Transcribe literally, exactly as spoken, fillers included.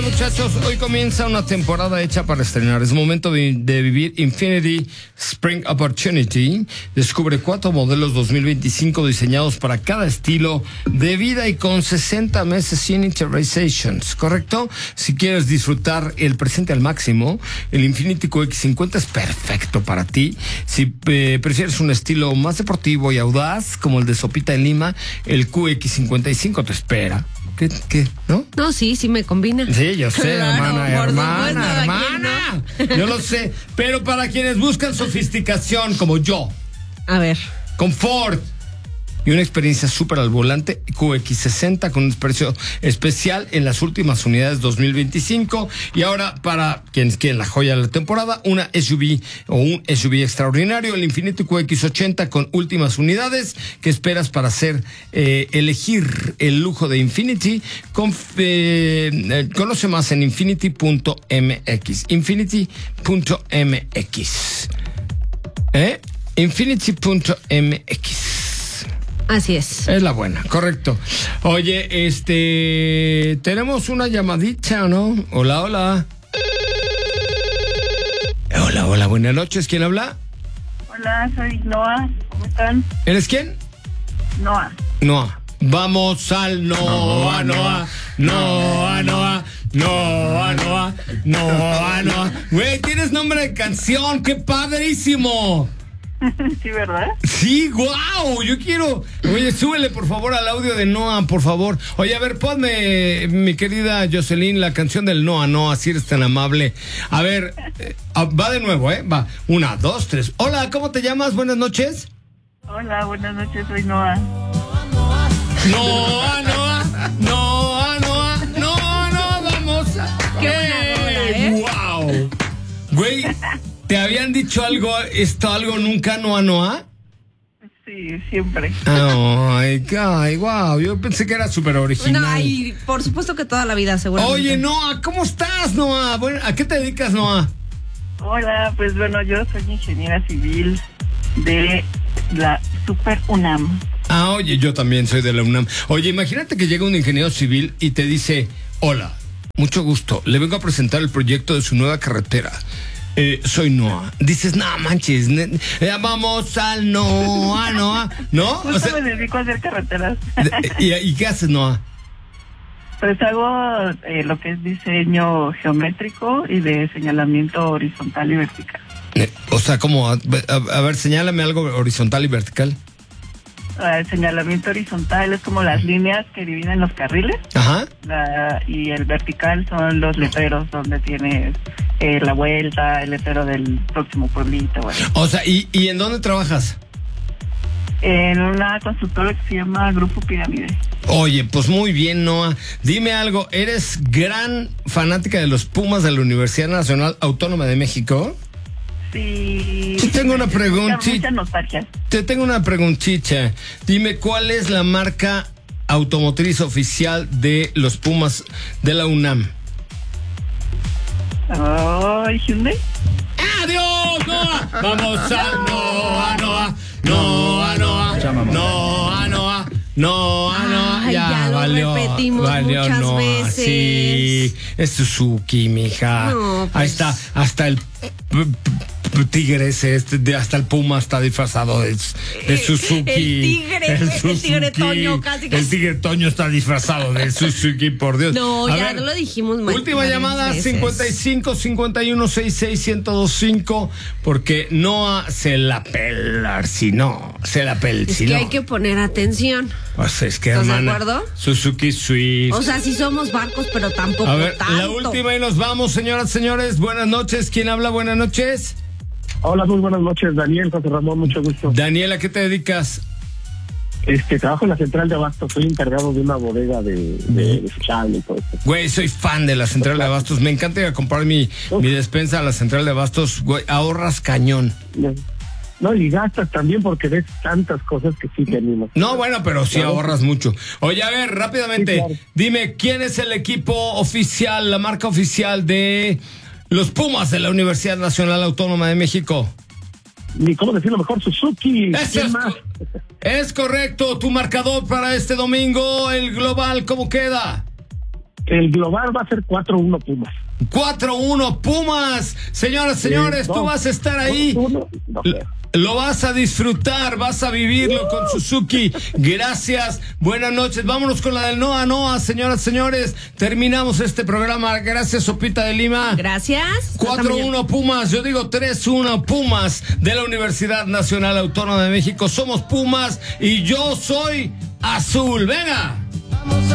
Muchachos, hoy comienza una temporada hecha para estrenar. Es momento de, de vivir Infiniti Spring Opportunity. Descubre cuatro modelos dos mil veinticinco diseñados para cada estilo de vida y con sesenta meses sin interesations, ¿correcto? Si quieres disfrutar el presente al máximo, el Infiniti Q X cincuenta es perfecto para ti. Si eh, prefieres un estilo más deportivo y audaz, como el de Sopita en Lima, el Q X cincuenta y cinco te espera. ¿Qué? ¿Qué? ¿No? No, sí, sí me combina. Sí, yo sé, claro, hermana, hermana, hermana. No. Yo lo sé. Pero para quienes buscan sofisticación, como yo, a ver, confort y una experiencia súper al volante, Q X sesenta con un precio especial en las últimas unidades dos mil veinticinco. Y ahora, para quienes quieren la joya de la temporada, una S U V o un S U V extraordinario, el Infiniti Q X ochenta con últimas unidades. ¿Qué esperas para hacer eh, elegir el lujo de Infiniti? Con, eh, conoce más en infiniti punto m x. infiniti punto m x. ¿Eh? infiniti punto m x. Así es. Es la buena, correcto. Oye, este... ¿tenemos una llamadita o no? Hola, hola. Hola, hola, buenas noches. ¿Quién habla? Hola, soy Noah. ¿Cómo están? ¿Eres quién? Noah. Noah. Vamos al Noah, Noah, Noah, Noah, Noah, Noah, Noah, Noah. Güey, tienes nombre de canción, qué padrísimo. Sí, ¿verdad? Sí, guau, yo quiero. Oye, súbele por favor al audio de Noah, por favor. Oye, a ver, ponme, mi querida Jocelyn, la canción del Noah, Noah, si eres tan amable. A ver, eh, va de nuevo, ¿eh? Va, una, dos, tres. Hola, ¿cómo te llamas? Buenas noches. Hola, buenas noches, soy Noah. Noah, Noah, Noah, Noah, Noah, Noah, vamos. Qué buena rola, ¿eh? Wow. Güey, ¿te habían dicho algo, esto, algo nunca, Noah, Noah? Sí, siempre. Ay, ay, wow, yo pensé que era súper original. No, ay, por supuesto que toda la vida, seguramente. Oye, Noah, ¿cómo estás, Noah? Bueno, ¿a qué te dedicas, Noah? Hola, pues bueno, yo soy ingeniera civil de la Super UNAM. Ah, oye, yo también soy de la UNAM. Oye, imagínate que llega un ingeniero civil y te dice, hola, mucho gusto, le vengo a presentar el proyecto de su nueva carretera. Eh, soy Noah. Dices, no manches, ne- eh, vamos al Noah, Noah, ¿no? Justo O sea, me dedico a hacer carreteras. ¿y, ¿Y qué haces, Noah? Pues hago eh, lo que es diseño geométrico y de señalamiento horizontal y vertical. Eh, o sea, como, a, a, a ver, señálame algo horizontal y vertical. El señalamiento horizontal es como las líneas que dividen los carriles. Ajá. La, y el vertical son los letreros donde tienes eh, la vuelta, el letrero del próximo pueblito. Bueno. O sea, ¿y, ¿y en dónde trabajas? En una constructora que se llama Grupo Pirámide. Oye, pues muy bien, Noah. Dime algo, ¿eres gran fanática de los Pumas de la Universidad Nacional Autónoma de México? Sí. Te tengo una preguntita. Mucha nostalgia. Te tengo una preguntita. Dime, ¿cuál es la marca automotriz oficial de los Pumas de la UNAM? Ay, Hyundai. ¡Adiós, Noah! Vamos a Noah, Noah, Noah, Noah, Noah, Noah, Noah, Noah. Ay, ya lo valió, repetimos valió, muchas Noah. veces. Sí, es Suzuki, mija. No, pues. Ahí está, hasta el p- p- tigre ese, este, de- hasta el puma está disfrazado de, de Suzuki. El tigre, el tigre Toño, casi, casi. El tigre Toño está disfrazado de Suzuki, por Dios. No, A ya ver, lo dijimos mal. última llamada, cincuenta y cinco, cincuenta y uno, sesenta y seis, ciento veinticinco, porque Noah se la pela, si no, se la pela, Es si que no. hay que poner atención. Pues es que, ¿Estás de hermana, acuerdo? Suzuki Swift. O sea, sí somos barcos, pero tampoco A ver, tanto. la última y nos vamos, señoras, señores. Buenas noches. ¿Quién habla? Buenas noches. Hola, muy buenas noches, Daniel, José Ramón, mucho gusto. Daniela, ¿a qué te dedicas? Este, trabajo en la central de Abastos, soy encargado de una bodega de, de desechable y todo esto. Güey, soy fan de la central de Abastos. Me encanta ir a comprar mi, mi despensa a la central de Abastos. Güey, ahorras cañón. No, y gastas también porque ves tantas cosas que sí te animas. No, bueno, pero sí ahorras mucho. Oye, a ver, rápidamente, Sí, claro. dime, ¿quién es el equipo oficial, la marca oficial de los Pumas de la Universidad Nacional Autónoma de México? Ni cómo decirlo mejor, Suzuki. Eso ¿Quién es, más? es correcto. Tu marcador para este domingo, el global, ¿cómo queda? El global va a ser cuatro uno Pumas. cuatro uno Pumas. Señoras, señores, Sí, no. tú vas a estar ahí. Uno, no sé. Lo vas a disfrutar, vas a vivirlo con Suzuki. Gracias, buenas noches. Vámonos con la del Noa Noa, señoras, señores. Terminamos este programa. Gracias, Sopita de Lima. Gracias. cuatro uno Pumas, yo digo tres uno Pumas de la Universidad Nacional Autónoma de México. Somos Pumas y yo soy azul. Venga.